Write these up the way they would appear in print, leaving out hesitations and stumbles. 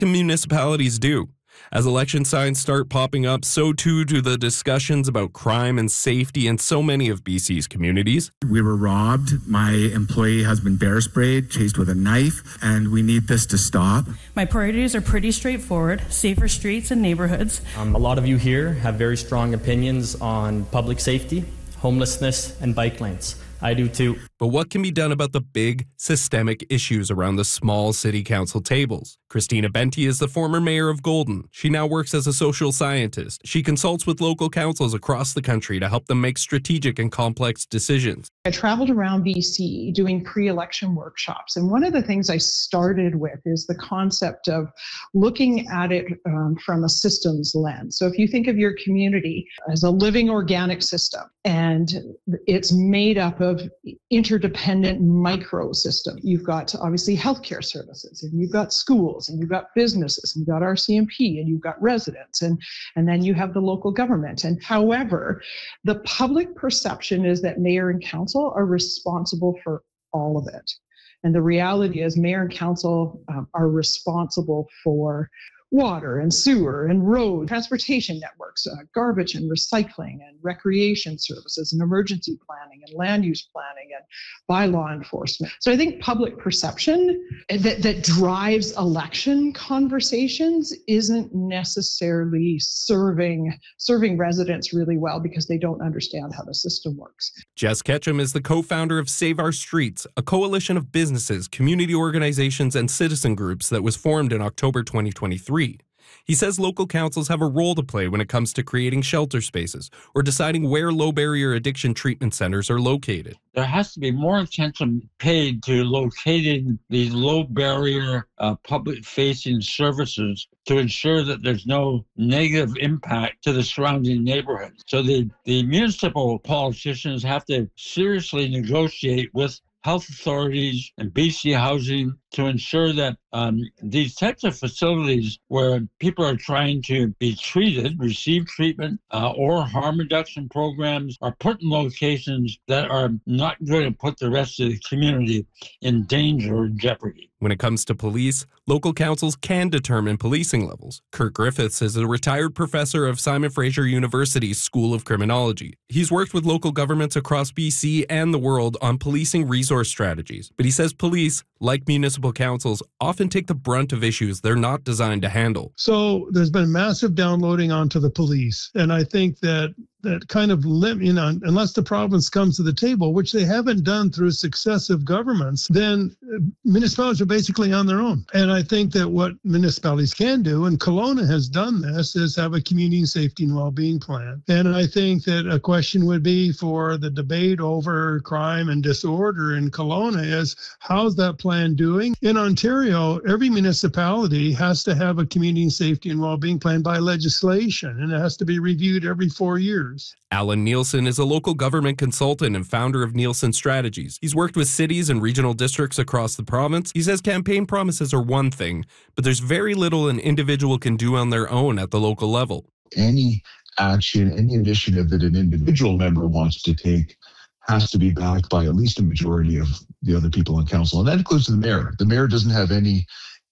can municipalities do? As election signs start popping up, so too do the discussions about crime and safety in so many of BC's communities. We were robbed. My employee has been bear sprayed, chased with a knife, and we need this to stop. My priorities are pretty straightforward: safer streets and neighborhoods. A lot of you here have very strong opinions on public safety, homelessness, and bike lanes. I do too. But what can be done about the big, systemic issues around the small city council tables? Christina Benty is the former mayor of Golden. She now works as a social scientist. She consults with local councils across the country to help them make strategic and complex decisions. I traveled around BC doing pre-election workshops, and one of the things I started with is the concept of looking at it from a systems lens. So if you think of your community as a living organic system, and it's made up of interdependent microsystem. You've got obviously healthcare services, and you've got schools, and you've got businesses, and you've got RCMP, and you've got residents, and then you have the local government. And however, the public perception is that mayor and council are responsible for all of it. And the reality is mayor and council are responsible for water and sewer and road, transportation networks, garbage and recycling and recreation services and emergency planning and land use planning and bylaw enforcement. So I think public perception that drives election conversations isn't necessarily serving residents really well because they don't understand how the system works. Jess Ketchum is the co-founder of Save Our Streets, a coalition of businesses, community organizations, and citizen groups that was formed in October 2023. He says local councils have a role to play when it comes to creating shelter spaces or deciding where low-barrier addiction treatment centers are located. There has to be more attention paid to locating these low-barrier public-facing services to ensure that there's no negative impact to the surrounding neighborhood. So the municipal politicians have to seriously negotiate with health authorities and BC Housing to ensure that these types of facilities where people are trying to be treated, receive treatment, or harm reduction programs are put in locations that are not going to put the rest of the community in danger or jeopardy. When it comes to police, local councils can determine policing levels. Kurt Griffiths is a retired professor of Simon Fraser University's School of Criminology. He's worked with local governments across BC and the world on policing resource strategies. But he says police, like municipal councils, often take the brunt of issues they're not designed to handle. So there's been massive downloading onto the police. And I think that kind of unless the province comes to the table, which they haven't done through successive governments, then municipalities are basically on their own. And I think that what municipalities can do, and Kelowna has done this, is have a community safety and well-being plan. And I think that a question would be for the debate over crime and disorder in Kelowna is, how's that plan doing? In Ontario, every municipality has to have a community safety and well-being plan by legislation, and it has to be reviewed every 4 years. Alan Nielsen is a local government consultant and founder of Nielsen Strategies. He's worked with cities and regional districts across the province. He says campaign promises are one thing, but there's very little an individual can do on their own at the local level. Any action, any initiative that an individual member wants to take has to be backed by at least a majority of the other people on council. And that includes the mayor. The mayor doesn't have any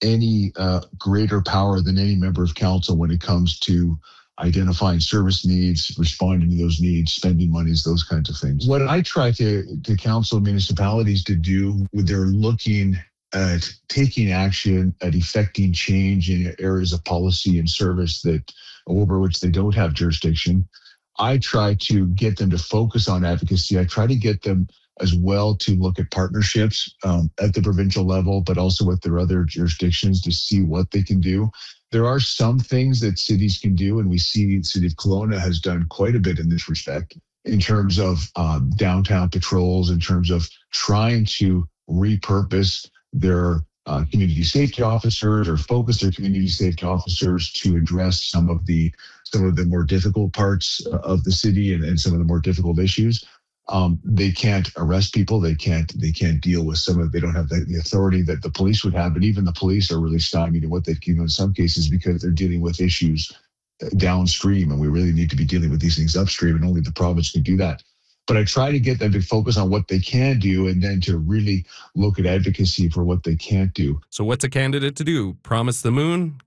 greater power than any member of council when it comes to identifying service needs, responding to those needs, spending monies, those kinds of things. What I try to counsel municipalities to do when they're looking at taking action, at effecting change in areas of policy and service that over which they don't have jurisdiction, I try to get them to focus on advocacy. I try to get them as well to look at partnerships at the provincial level, but also with their other jurisdictions to see what they can do. There are some things that cities can do, and we see the city of Kelowna has done quite a bit in this respect in terms of downtown patrols, in terms of trying to repurpose their community safety officers or focus their community safety officers to address some of the more difficult parts of the city and some of the more difficult issues. They can't arrest people. They can't deal with they don't have the authority that the police would have. And even the police are really stymied in what they can do in some cases because they're dealing with issues downstream. And we really need to be dealing with these things upstream, and only the province can do that. But I try to get them to focus on what they can do and then to really look at advocacy for what they can't do. So what's a candidate to do? Promise the moon?